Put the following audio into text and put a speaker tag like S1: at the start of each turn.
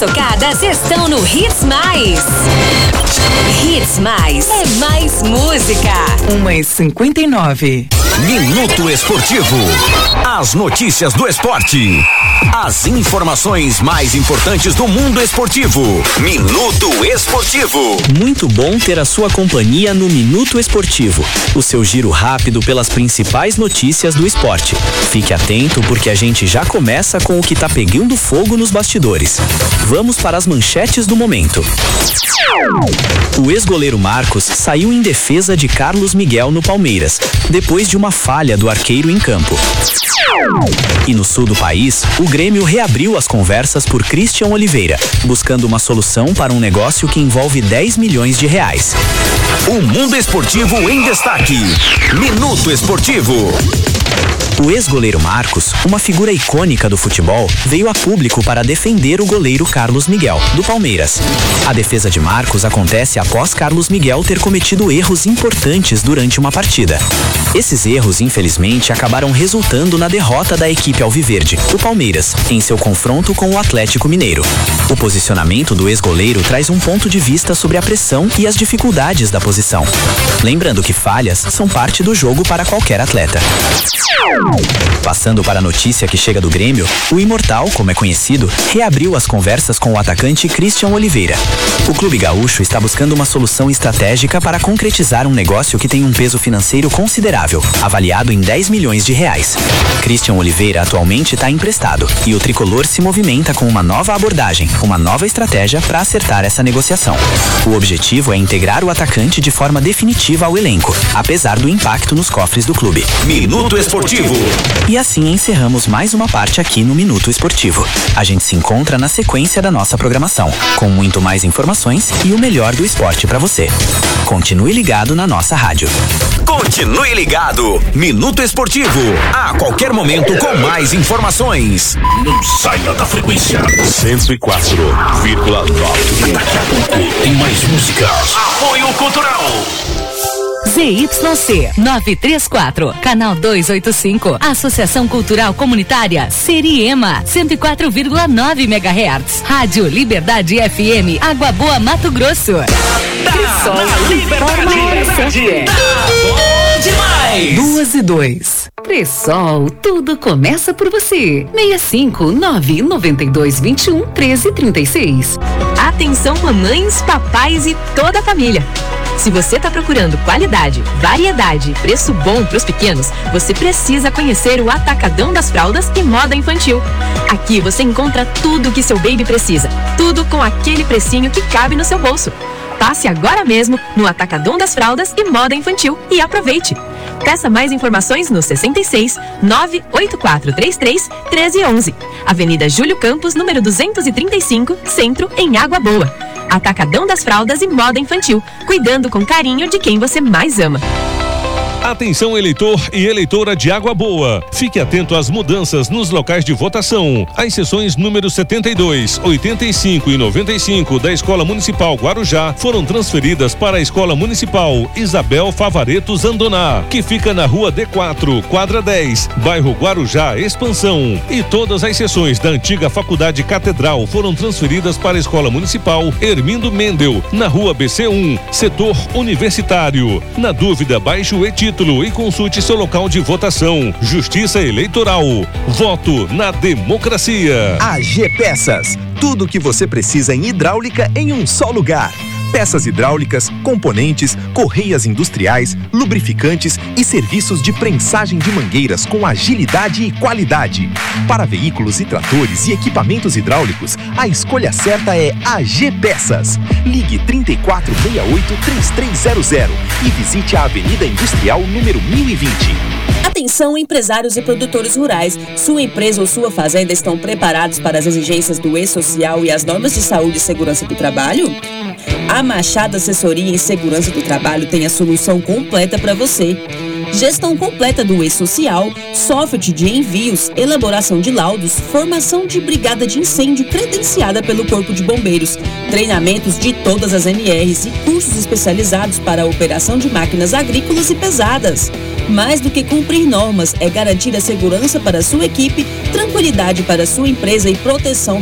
S1: tocadas estão no Hits Mais. Hits Mais é mais música.
S2: 1h59.
S3: Minuto Esportivo. As notícias do esporte. As informações mais importantes do mundo esportivo. Minuto Esportivo.
S4: Muito bom ter a sua companhia no Minuto Esportivo. O seu giro rápido pelas principais notícias do esporte. Fique atento porque a gente já começa com o que tá pegando fogo nos bastidores. Vamos para as manchetes do momento. O ex-goleiro Marcos saiu em defesa de Carlos Miguel no Palmeiras, depois de uma falha do arqueiro em campo. E no sul do país, o Grêmio reabriu as conversas por Christian Oliveira, buscando uma solução para um negócio que envolve 10 milhões de reais.
S3: O mundo esportivo em destaque. Minuto Esportivo.
S4: O ex-goleiro Marcos, uma figura icônica do futebol, veio a público para defender o goleiro Carlos Miguel, do Palmeiras. A defesa de Marcos acontece após Carlos Miguel ter cometido erros importantes durante uma partida. Esses erros, infelizmente, acabaram resultando na derrota da equipe alviverde, o Palmeiras, em seu confronto com o Atlético Mineiro. O posicionamento do ex-goleiro traz um ponto de vista sobre a pressão e as dificuldades da posição. Lembrando que falhas são parte do jogo para qualquer atleta. Passando para a notícia que chega do Grêmio, o Imortal, como é conhecido, reabriu as conversas com o atacante Christian Oliveira. O clube gaúcho está buscando uma solução estratégica para concretizar um negócio que tem um peso financeiro considerável, avaliado em 10 milhões de reais. Christian Oliveira atualmente está emprestado e o tricolor se movimenta com uma nova abordagem, uma nova estratégia para acertar essa negociação. O objetivo é integrar o atacante de forma definitiva ao elenco, apesar do impacto nos cofres do clube.
S3: Minuto Esportivo.
S4: E assim encerramos mais uma parte aqui no Minuto Esportivo. A gente se encontra na sequência da nossa programação, com muito mais informações e o melhor do esporte para você. Continue ligado na nossa rádio.
S3: Continue ligado. Minuto Esportivo. A qualquer momento com mais informações.
S5: Não saia da frequência. 104,9. Daqui a pouco tem mais músicas. Apoio Cultural.
S1: ZYC 934, canal 285, Associação Cultural Comunitária Seriema, 104,9 MHz, Rádio Liberdade FM, Água Boa, Mato Grosso.
S5: Liberdade. Tá bom demais.
S2: 2:02.
S1: Cressol, tudo começa por você. 65992211336. Atenção mamães, papais e toda a família. Se você está procurando qualidade, variedade e preço bom para os pequenos, você precisa conhecer o Atacadão das Fraldas e Moda Infantil. Aqui você encontra tudo que seu baby precisa, tudo com aquele precinho que cabe no seu bolso. Passe agora mesmo no Atacadão das Fraldas e Moda Infantil e aproveite. Peça mais informações no 66 98433 1311. Avenida Júlio Campos, número 235, Centro, em Água Boa. Atacadão das Fraldas e Moda Infantil, cuidando com carinho de quem você mais ama.
S6: Atenção, eleitor e eleitora de Água Boa. Fique atento às mudanças nos locais de votação. As sessões número 72, 85 e 95 da Escola Municipal Guarujá foram transferidas para a Escola Municipal Isabel Favaretto Zandoná, que fica na Rua D4, quadra 10, bairro Guarujá, Expansão. E todas as sessões da antiga Faculdade Catedral foram transferidas para a Escola Municipal Hermindo Mendel, na Rua BC1, setor universitário. Na dúvida, baixe o e-título e consulte seu local de votação. Justiça Eleitoral. Voto na democracia.
S7: AG Peças. Tudo o que você precisa em hidráulica em um só lugar. Peças hidráulicas, componentes, correias industriais, lubrificantes e serviços de prensagem de mangueiras com agilidade e qualidade. Para veículos e tratores e equipamentos hidráulicos, a escolha certa é AG Peças. Ligue 3468-3300 e visite a Avenida Industrial número 1020.
S8: Atenção, empresários e produtores rurais. Sua empresa ou sua fazenda estão preparados para as exigências do E-Social e as normas de saúde e segurança do trabalho? A Machado Assessoria em Segurança do Trabalho tem a solução completa para você. Gestão completa do E-Social, software de envios, elaboração de laudos, formação de brigada de incêndio credenciada pelo Corpo de Bombeiros, treinamentos de todas as MRs e cursos especializados para a operação de máquinas agrícolas e pesadas. Mais do que cumprir normas, é garantir a segurança para a sua equipe, tranquilidade para a sua empresa e proteção